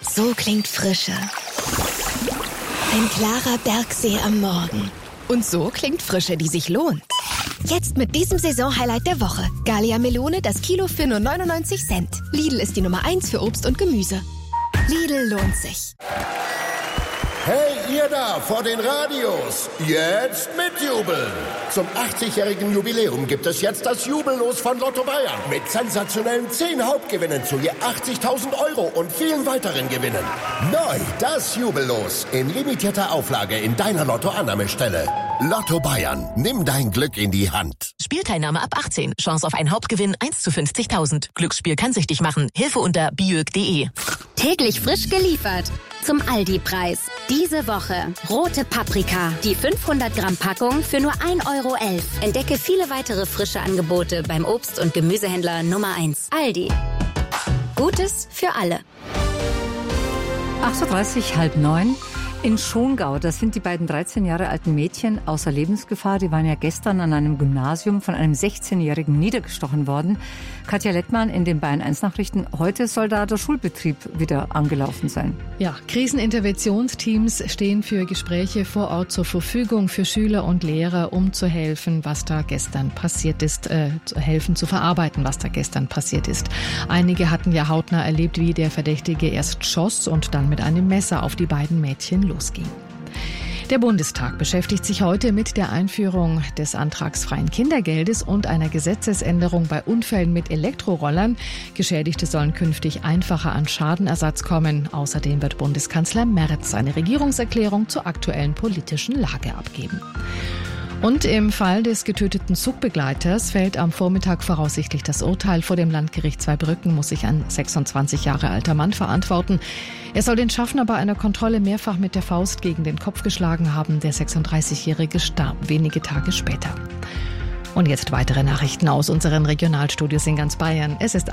So klingt Frische. Ein klarer Bergsee am Morgen. Und so klingt Frische, die sich lohnt. Jetzt mit diesem Saisonhighlight der Woche. Gallia Melone, das Kilo für nur 99 Cent. Lidl ist die Nummer 1 für Obst und Gemüse. Lidl lohnt sich. Hey, ihr da vor den Radios, jetzt mitjubeln! Zum 80-jährigen Jubiläum gibt es jetzt das Jubellos von Lotto Bayern mit sensationellen 10 Hauptgewinnen zu je 80.000 € und vielen weiteren Gewinnen. Neu das Jubellos in limitierter Auflage in deiner Lotto-Annahmestelle. Lotto Bayern, nimm dein Glück in die Hand. Spielteilnahme ab 18. Chance auf einen Hauptgewinn 1 zu 50.000. Glücksspiel kann süchtig machen. Hilfe unter biög.de. Täglich frisch geliefert. Zum Aldi-Preis. Diese Woche rote Paprika. Die 500 Gramm Packung für nur 1,11 €. Entdecke viele weitere frische Angebote beim Obst- und Gemüsehändler Nummer 1. Aldi. Gutes für alle. 8.30 Uhr, 8:30. In Schongau, das sind die beiden 13 Jahre alten Mädchen außer Lebensgefahr. Die waren ja gestern an einem Gymnasium von einem 16-Jährigen niedergestochen worden. Katja Lettmann in den Bayern 1 Nachrichten. Heute soll da der Schulbetrieb wieder angelaufen sein. Ja, Kriseninterventionsteams stehen für Gespräche vor Ort zur Verfügung für Schüler und Lehrer, um zu helfen, was da gestern passiert ist, helfen zu verarbeiten, was da gestern passiert ist. Einige hatten ja hautnah erlebt, wie der Verdächtige erst schoss und dann mit einem Messer auf die beiden Mädchen losging. Der Bundestag beschäftigt sich heute mit der Einführung des antragsfreien Kindergeldes und einer Gesetzesänderung bei Unfällen mit Elektrorollern. Geschädigte sollen künftig einfacher an Schadenersatz kommen. Außerdem wird Bundeskanzler Merz eine Regierungserklärung zur aktuellen politischen Lage abgeben. Und im Fall des getöteten Zugbegleiters fällt am Vormittag voraussichtlich das Urteil. Vor dem Landgericht Zweibrücken muss sich ein 26 Jahre alter Mann verantworten. Er soll den Schaffner bei einer Kontrolle mehrfach mit der Faust gegen den Kopf geschlagen haben. Der 36-Jährige starb wenige Tage später. Und jetzt weitere Nachrichten aus unseren Regionalstudios in ganz Bayern. Es ist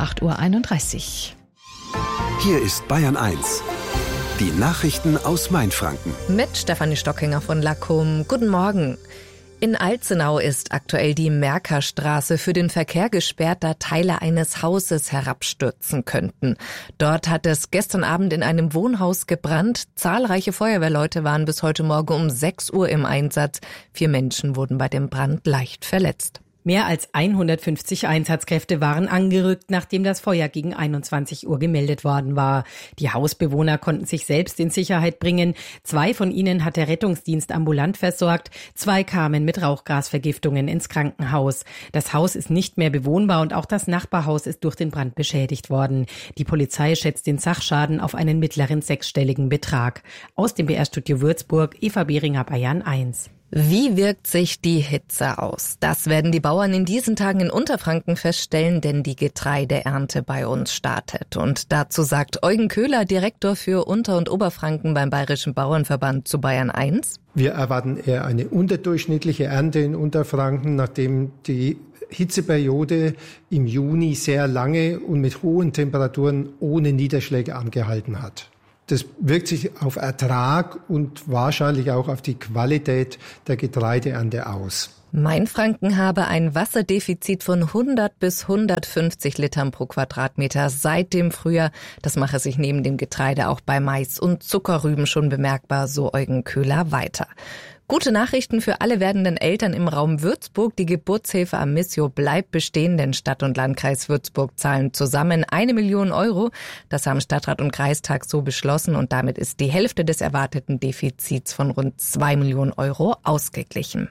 8:31 Uhr. Hier ist Bayern 1. Die Nachrichten aus Mainfranken. Mit Stefanie Stockinger von Lackum. Guten Morgen. In Alzenau ist aktuell die Merkerstraße für den Verkehr gesperrt, da Teile eines Hauses herabstürzen könnten. Dort hat es gestern Abend in einem Wohnhaus gebrannt. Zahlreiche Feuerwehrleute waren bis heute Morgen um 6 Uhr im Einsatz. 4 Menschen wurden bei dem Brand leicht verletzt. Mehr als 150 Einsatzkräfte waren angerückt, nachdem das Feuer gegen 21 Uhr gemeldet worden war. Die Hausbewohner konnten sich selbst in Sicherheit bringen. 2 von ihnen hat der Rettungsdienst ambulant versorgt. 2 kamen mit Rauchgasvergiftungen ins Krankenhaus. Das Haus ist nicht mehr bewohnbar und auch das Nachbarhaus ist durch den Brand beschädigt worden. Die Polizei schätzt den Sachschaden auf einen mittleren 6-stelligen Betrag. Aus dem BR-Studio Würzburg, Eva Behringer, Bayern 1. Wie wirkt sich die Hitze aus? Das werden die Bauern in diesen Tagen in Unterfranken feststellen, denn die Getreideernte bei uns startet. Und dazu sagt Eugen Köhler, Direktor für Unter- und Oberfranken beim Bayerischen Bauernverband zu Bayern 1. Wir erwarten eher eine unterdurchschnittliche Ernte in Unterfranken, nachdem die Hitzeperiode im Juni sehr lange und mit hohen Temperaturen ohne Niederschläge angehalten hat. Das wirkt sich auf Ertrag und wahrscheinlich auch auf die Qualität der Getreideernte aus. Mainfranken habe ein Wasserdefizit von 100 bis 150 Litern pro Quadratmeter seit dem Frühjahr. Das mache sich neben dem Getreide auch bei Mais und Zuckerrüben schon bemerkbar, so Eugen Köhler weiter. Gute Nachrichten für alle werdenden Eltern im Raum Würzburg. Die Geburtshilfe am Missio bleibt bestehen, denn Stadt und Landkreis Würzburg zahlen zusammen 1 Million €. Das haben Stadtrat und Kreistag so beschlossen und damit ist die Hälfte des erwarteten Defizits von rund 2 Millionen € ausgeglichen.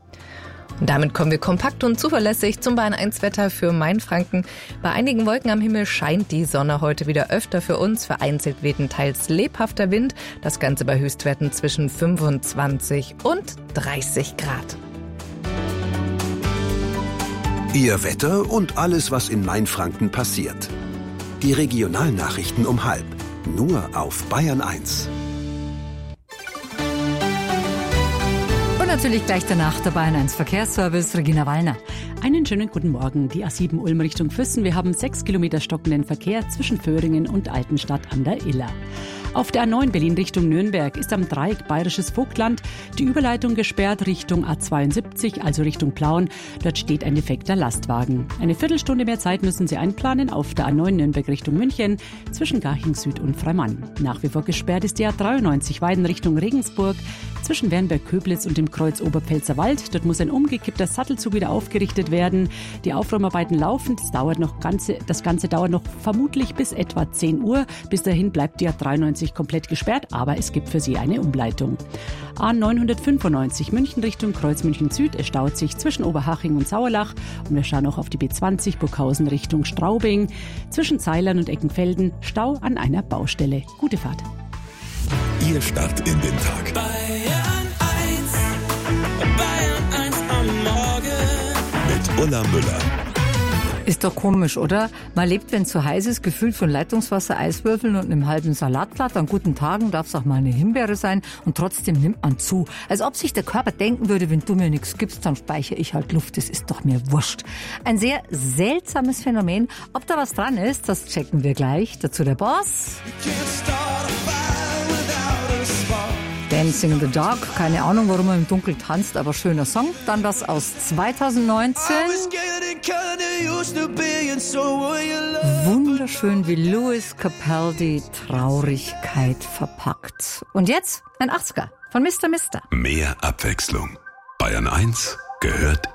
Und damit kommen wir kompakt und zuverlässig zum Bayern 1 Wetter für Mainfranken. Bei einigen Wolken am Himmel scheint die Sonne heute wieder öfter für uns. Vereinzelt weht ein teils lebhafter Wind. Das Ganze bei Höchstwerten zwischen 25 und 30 Grad. Ihr Wetter und alles, was in Mainfranken passiert. Die Regionalnachrichten um 12:30. Nur auf Bayern 1. Natürlich gleich danach der Bayern 1 Verkehrsservice, Regina Wallner. Einen schönen guten Morgen. Die A7 Ulm Richtung Füssen. Wir haben 6 Kilometer stockenden Verkehr zwischen Föhringen und Altenstadt an der Iller. Auf der A9 Berlin Richtung Nürnberg ist am Dreieck Bayerisches Vogtland die Überleitung gesperrt Richtung A72, also Richtung Plauen. Dort steht ein defekter Lastwagen. Eine Viertelstunde mehr Zeit müssen Sie einplanen auf der A9 Nürnberg Richtung München zwischen Garching Süd und Freimann. Nach wie vor gesperrt ist die A93 Weiden Richtung Regensburg zwischen Wernberg-Köblitz und dem Kreuz Oberpfälzer Wald. Dort muss ein umgekippter Sattelzug wieder aufgerichtet werden. Die Aufräumarbeiten laufen. Das Ganze dauert noch vermutlich bis etwa 10 Uhr. Bis dahin bleibt die A93 komplett gesperrt, aber es gibt für Sie eine Umleitung. A995 München Richtung Kreuz München Süd. Es staut sich zwischen Oberhaching und Sauerlach. Und wir schauen auch auf die B20 Burghausen Richtung Straubing. Zwischen Zeilern und Eckenfelden Stau an einer Baustelle. Gute Fahrt. Ihr Start in den Tag. Bayern 1 am Morgen. Mit Ulla Müller. Ist doch komisch, oder? Man lebt, wenn es zu heiß ist, gefühlt von Leitungswasser, Eiswürfeln und einem halben Salatblatt. An guten Tagen darf es auch mal eine Himbeere sein und trotzdem nimmt man zu. Als ob sich der Körper denken würde, wenn du mir nichts gibst, dann speichere ich halt Luft. Das ist doch mir wurscht. Ein sehr seltsames Phänomen. Ob da was dran ist, das checken wir gleich. Dazu der Boss. Dancing in the Dark, keine Ahnung, warum er im Dunkeln tanzt, aber schöner Song. Dann was aus 2019. Wunderschön, wie Lewis Capaldi Traurigkeit verpackt. Und jetzt ein 80er von Mr. Mister. Mehr Abwechslung. Bayern 1 gehört